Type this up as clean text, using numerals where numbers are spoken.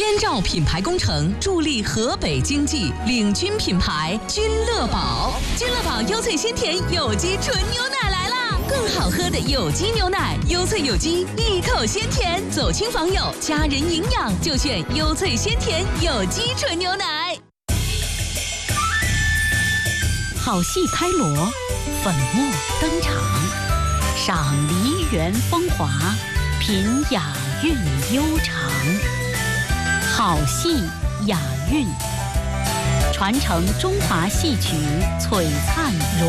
燕赵品牌工程助力河北经济，领军品牌君乐宝。君乐宝优萃鲜甜有机纯牛奶来啦！更好喝的有机牛奶，优萃有机，一口鲜甜。走亲访友，家人营养就选优萃鲜甜有机纯牛奶。好戏开锣，粉墨登场，赏梨园风华，品雅韵悠长。好戏雅韵，传承中华戏曲璀璨荣